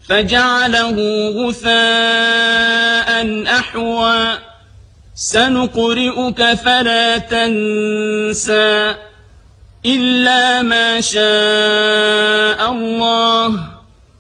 فجعله غثاء أحوى سنقرئك فلا تنسى إلا ما شاء الله